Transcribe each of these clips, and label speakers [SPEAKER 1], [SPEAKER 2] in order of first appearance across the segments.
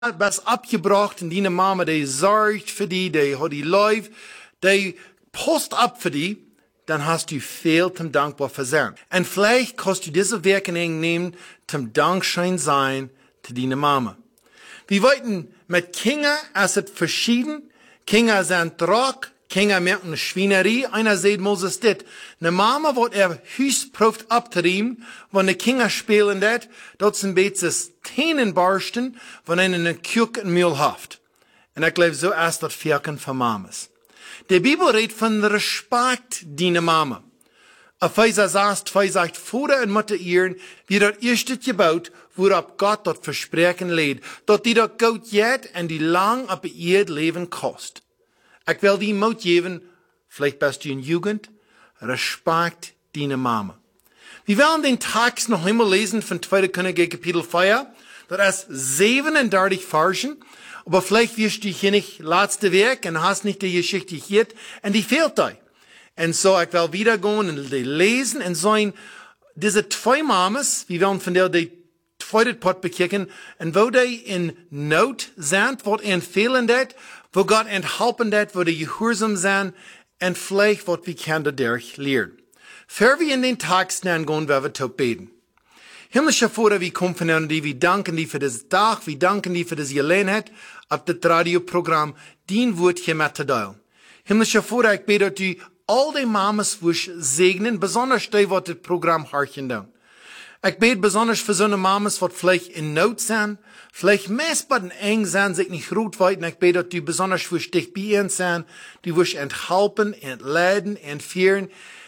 [SPEAKER 1] was abgebracht und die Mama, die sorgt für die hat die Life, die post ab für die, dann hast du viel zum dankbar für sein. Und vielleicht kannst du diese Werke nehmen, zum Dankschein sein zu deiner Mama. Wir wollten mit Kinder, es ist verschieden. Kinder sind Druck, Kinder merken Schweinerie. Einer sagt Moses dit. Eine Mama wird Hüsproft abtreiben, wenn die Kinder spielen dat, dort sind betes Tänen barsten, wenn eine Kuk in Mühl haft. Und ich glaube, so ist das Wirken von Mamas. Die Bibel redet von Respekt, die Mama. Epheser 6, 2 sagt, Vater und Mutter ihren, wie das erste gebaut, worauf Gott dort Versprechen lädt, dort die dort Gott jet und die lang ab ihr Leben kost. Ich will die Mut geben, vielleicht bist du in Jugend, Respekt, die Mama. Wir werden den Text noch einmal lesen von 2. Könige Kapitel 4, das ist 37 Versen, aber vielleicht wirst du hier nicht letzte Werk und hast nicht die Geschichte hier, und die fehlt dir. Und so, ich will wieder gehen und die lesen und sagen, diese zwei Mamas, wir werden von der die zweite Part bekicken, und wo die in Not sind, wo ihnen fehlen dat, wo Gott enthalten dat, wo die gehorsam sind, und vielleicht wird wir können dadurch lernen. Bevor wir in den Text gehen, werden wir tot beten. Himmlischer Vater, wir kommen von dir, wir danken dir für das Tag, wir danken dir für das Gelegenheit, auf das Radioprogramm, dein Wort hier mitzuteilen. Himmlischer Vater, ich bete, dass du all die Mamas wirst segnen, besonders die, was das Programm harchen tun. Ich bete besonders für so eine Mamas, die vielleicht in Not sind, vielleicht messbar und eng sind, sich nicht gut weiten. Ich bete, dass du besonders wirst dich bei ihnen sein, du wirst enthalten, entladen, entführen.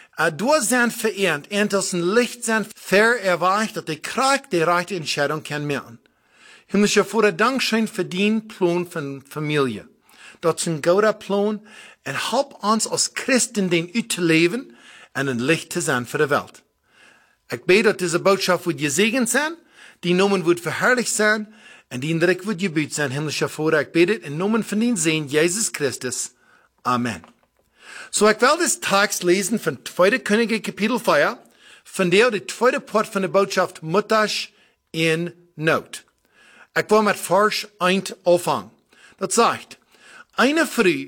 [SPEAKER 1] Du sind verehrt, und das ein Licht sind, fair erweicht, dass die Kraft die rechte Entscheidung kann machen. Himmlischer Vater, Dankeschön für den Plan von Familie. Das ist ein guter Plan, und help uns als Christen den zu leben und ein Licht zu sein für die Welt. Ich bete, dass diese Botschaft wird gesegnet sein, die Namen wird verherrlicht sein, und die Dreck wird gebüht sein, himmlischer Vater. Ich bete im Namen von den Sehen, Jesus Christus. Amen. So, ich will das Text lesen von 2. Könige Kapitel 4, von der die zweite Part von der Botschaft Mutters in Not. Ich will mit Vers 1 anfangen. Das sagt, eine Früh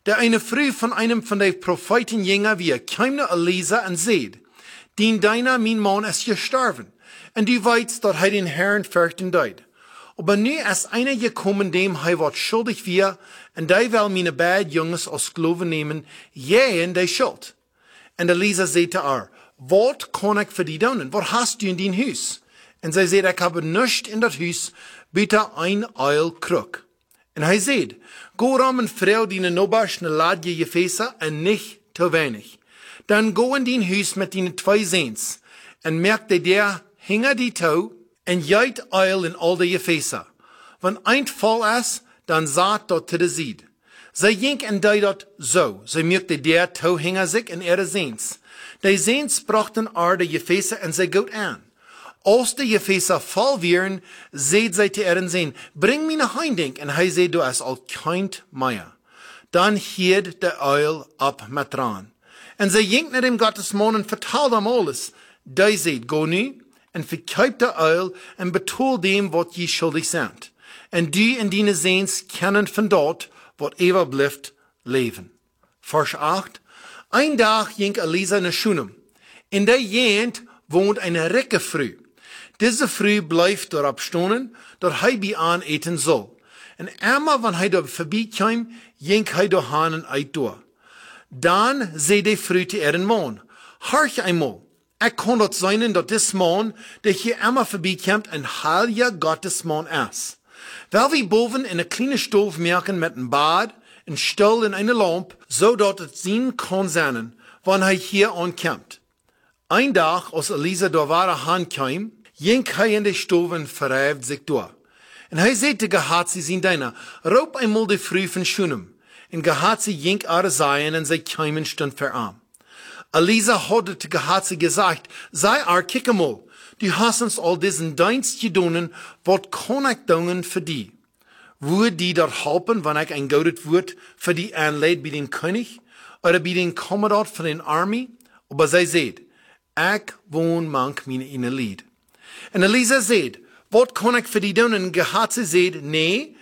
[SPEAKER 1] von einem von den Propheten jünger wie kam Elisa und seht, den deiner mein Mann ist gestorben, und du weißt, dass den Herrn fürchten deut. Aber nu ist einer gekommen, dem wird schuldig wir, und der will meine beiden Jungs als Sklaven nehmen, jähen die Schuld. Und Elisa sagte was kann ich für die tun? Was hast du in dein Haus? Und sie sagt, ich habe nichts in das Haus, bitte ein Eilkrug. Und er sagt, go rum und frau die Nobasch ne Ladje Gefäße, und nicht zu wenig. Dann go in dein Haus mit deinen 2 Sehns, und merk der hinger die Tau, und jeit Eil in all die Gefäße. Wenn ein voll ist, dann saat dort zu der Sied. Sie jink und die dort so. Sie merkte der Tau hinger sich in ihre Sehns. Die Sehns brachten die Gefäße und sie gut an. Als die Gefäße voll wären, seht sie zu ihren Sehn, bring mir nach Heindink, und er seht, du hast all keint mehr. Dann hielt der Eil ab mit dran. Und sie jink nach dem Gottesmann und vertalt ihm alles. Die seht, go nu, und verkauft der Eil und betul dem, was je schuldig sind. Und die in deine Sehns kennen von dort, was ewig bleibt, leben. Vers 8. Ein Tag ging Elisa in Schunem. In der Gegend wohnt eine ricke Frau. Diese Frau bleibt dort abstonen, dort er bei an eten soll. Und einmal, wenn er dort vorbeikam, ging er dort hin und eit durch. Dann seh die Frau zu ihren Mann. Horch einmal. Ich kann dort sein, dass das Mann, der hier einmal vorbeikommt, ein heiliger Gottesmann ist. Weil wir boven in eine kleine Stove merken mit einem Bad, ein Stuhl und eine Lampe, so dort es sehen kann sein, wann er hier ankommt. Ein Tag, als Elisa da war, heimkam, ging er in die Stove und verreibt sich durch. Und er sagte, Gehazi sein deiner, raub einmal die Früh von Schunem. Und Gehazi ging sein und sie kamen stund verarmt. Elisa hatte zu Gehazi gesagt, sei kick mal, du hast uns all diesen Dienst gedonen, wat kann ich tun für die? Würde die dort helfen, wenn ich ein gutes Wort für die anleid bei den König oder bei den Kommandant von den Armee? Aber sie sagt, ich wohn mank meine in Lied. Und Elisa sagt, was kann ich für die tun? Und hat sie gesagt, nee,